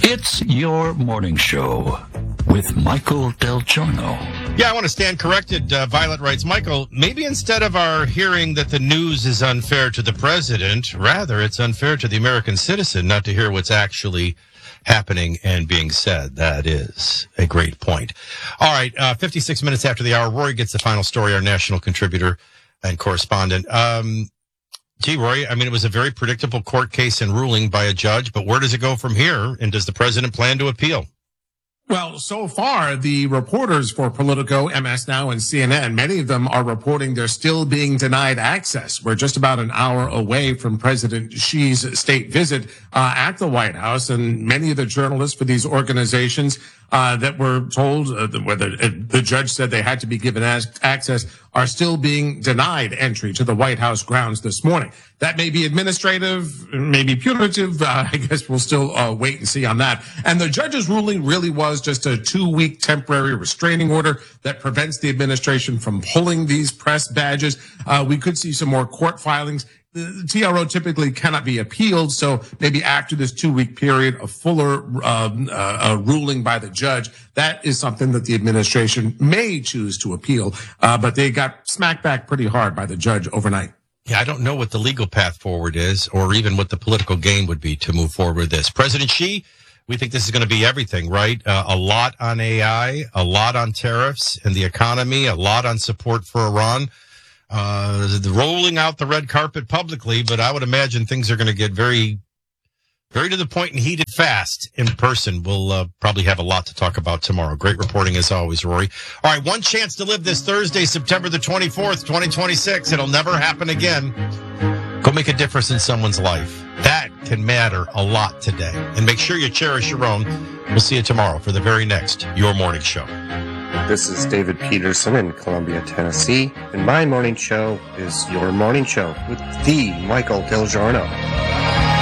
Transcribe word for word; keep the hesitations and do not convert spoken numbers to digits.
It's your morning show with Michael Del Giorno. Yeah, I want to stand corrected. Uh, Violet writes, Michael, maybe instead of our hearing that the news is unfair to the president, rather it's unfair to the American citizen not to hear what's actually happening and being said. That is a great point. All right, uh, fifty-six minutes after the hour, Rory gets the final story, our national contributor and correspondent. Um, gee, Rory, I mean, it was a very predictable court case and ruling by a judge, but where does it go from here? And does the president plan to appeal? Well, so far, the reporters for Politico, M S Now, and C N N, many of them are reporting they're still being denied access. We're just about an hour away from President Xi's state visit uh, at the White House, and many of the journalists for these organizations uh, that were told, uh, whether the judge said they had to be given access, are still being denied entry to the White House grounds this morning. That may be administrative, maybe punitive. Uh, I guess we'll still uh, wait and see on that. And the judge's ruling really was just a two-week temporary restraining order that prevents the administration from pulling these press badges. Uh, we could see some more court filings. The T R O typically cannot be appealed, so maybe after this two-week period, a fuller um, uh, a ruling by the judge, that is something that the administration may choose to appeal. Uh, but they got smacked back pretty hard by the judge overnight. Yeah, I don't know what the legal path forward is, or even what the political game would be to move forward with this. President Xi, we think this is going to be everything, right? Uh, a lot on A I, a lot on tariffs and the economy, a lot on support for Iran. Uh, rolling out the red carpet publicly, but I would imagine things are going to get very, very to the point and heated fast in person. We'll uh, probably have a lot to talk about tomorrow. Great reporting as always, Rory. All right, one chance to live this Thursday, September the twenty-fourth, twenty twenty-six. It'll never happen again. Go make a difference in someone's life. That can matter a lot today. And make sure you cherish your own. We'll see you tomorrow for the very next Your Morning Show. This is David Peterson in Columbia, Tennessee, and my morning show is Your Morning Show with the Michael Del Giorno.